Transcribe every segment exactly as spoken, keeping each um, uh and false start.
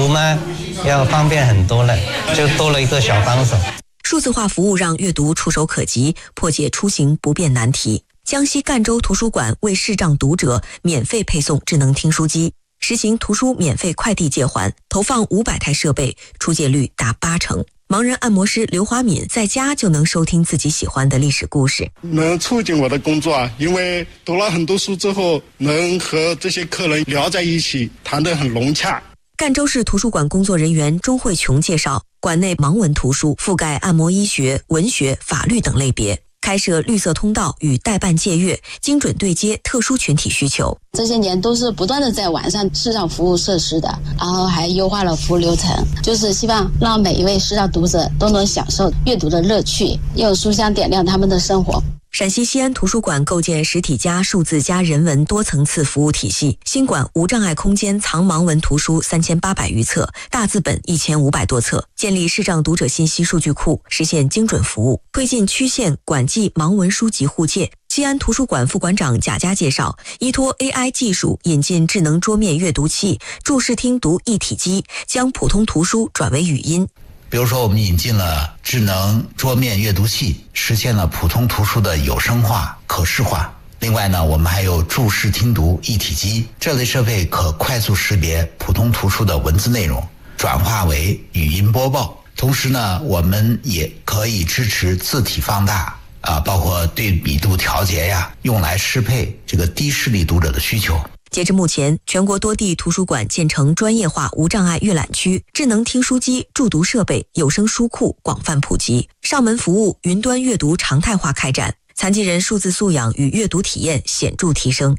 嘛，要方便很多了，就多了一个小帮手。 数字化服务让阅读触手可及，破解出行不便难题。江西赣州图书馆为视障读者免费配送智能听书机，实行图书免费快递借还，投放五百台设备，出借率达八成。盲人按摩师刘华敏在家就能收听自己喜欢的历史故事， 能促进我的工作啊，因为读了很多书之后，能和这些客人聊在一起，谈得很融洽。 赣州市图书馆工作人员钟慧琼介绍，馆内盲文图书覆盖按摩医学、文学、法律等类别，开设绿色通道与代办借阅，精准对接特殊群体需求。 这些年都是不断的在完善视障服务设施的，然后还优化了服务流程，就是希望让每一位视障读者都能享受阅读的乐趣，用书香点亮他们的生活。 陕西西安图书馆构建实体加数字加人文多层次服务体系，新馆无障碍空间藏盲文图书三千八百余册，大字本一千五百多册，建立视障读者信息数据库，实现精准服务，推进区县馆际盲文书籍互借。西安图书馆副馆长贾佳介绍，依托 A I 技术，引进智能桌面阅读器、注视听读一体机，将普通图书转为语音。 比如说我们引进了智能桌面阅读器，实现了普通图书的有声化、可视化。另外呢，我们还有注视听读一体机，这类设备可快速识别普通图书的文字内容，转化为语音播报。同时呢，我们也可以支持字体放大啊，包括对比度调节呀，用来适配这个低视力读者的需求。 截至目前，全国多地图书馆建成专业化无障碍阅览区，智能听书机、助读设备、有声书库广泛普及，上门服务、云端阅读常态化开展，残疾人数字素养与阅读体验显著提升。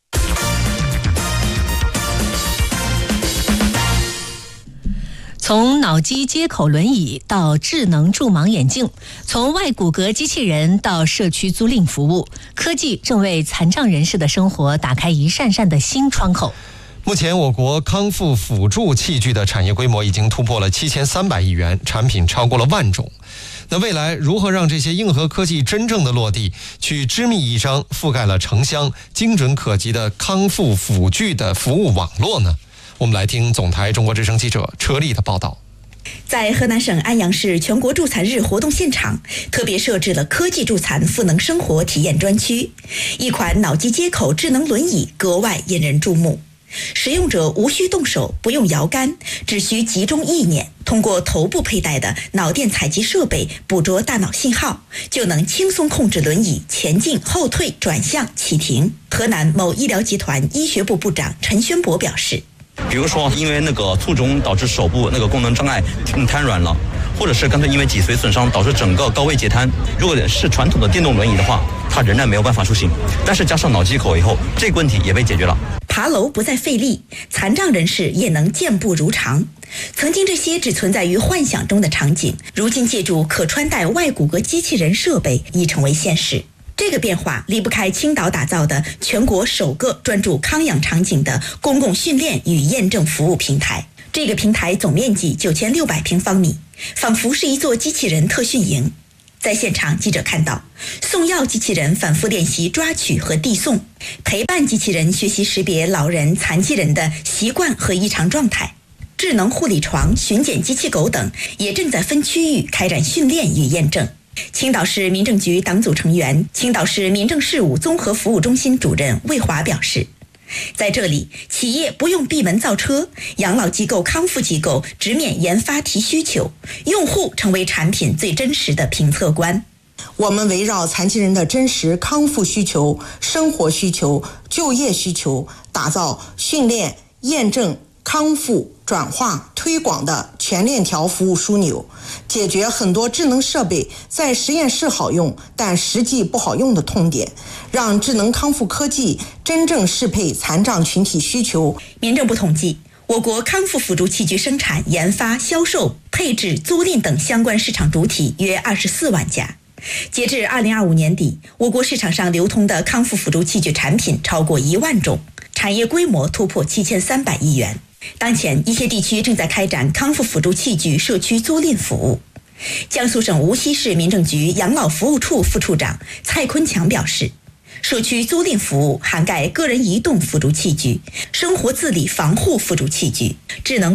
从脑机接口轮椅到智能助盲眼镜，从外骨骼机器人到社区租赁服务，科技正为残障人士的生活打开一扇扇的新窗口。 目前我国康复辅助器具的产业规模已经突破了七千三百亿元，产品超过了万种。那未来如何让这些硬核科技真正的落地，去织密一张覆盖了城乡精准可及的康复辅具的服务网络呢？我们来听总台中国之声记者车丽的报道。 在河南省安阳市全国助残日活动现场，特别设置了科技助残赋能生活体验专区，一款脑机接口智能轮椅格外引人注目。使用者无需动手，不用摇杆，只需集中意念，通过头部佩戴的脑电采集设备捕捉大脑信号，就能轻松控制轮椅前进、后退、转向、启停。河南某医疗集团医学部部长陈宣博表示， 比如说因为那个卒中导致手部那个功能障碍瘫软了，或者是干脆因为脊髓损伤导致整个高位截瘫。如果是传统的电动轮椅的话，它仍然没有办法出行，但是加上脑机口以后，这个问题也被解决了。 爬楼不再费力，残障人士也能健步如常。曾经这些只存在于幻想中的场景，如今借助可穿戴外骨骼机器人设备已成为现实。这个变化离不开青岛打造的全国首个专注康养场景的公共训练与验证服务平台。这个平台总面积九千六百平方米，仿佛是一座机器人特训营。在现场，记者看到送药机器人反复练习抓取和递送，陪伴机器人学习识别老人、残疾人的习惯和异常状态。智能护理床、巡检机器狗等也正在分区域开展训练与验证。青岛市民政局党组成员、青岛市民政事务综合服务中心主任魏华表示，在这里，企业不用闭门造车，养老机构、康复机构直面研发提需求，用户成为产品最真实的评测官。 我们围绕残疾人的真实康复需求、生活需求、就业需求，打造训练、验证、康复、转化、推广的全链条服务枢纽，解决很多智能设备在实验室好用，但实际不好用的痛点，让智能康复科技真正适配残障群体需求。 民政部统计，我国康复辅助器具生产、研发、销售、配置、租赁等相关市场主体约二十四万家。截至二零二五年底，我国市场上流通的康复辅助器具产品超过一万种，产业规模突破七千三百亿元。当前，一些地区正在开展康复辅助器具社区租赁服务。江苏省无锡市民政局养老服务处副处长蔡坤强表示，社区租赁服务涵盖个人移动辅助器具、生活自理防护辅助器具、智能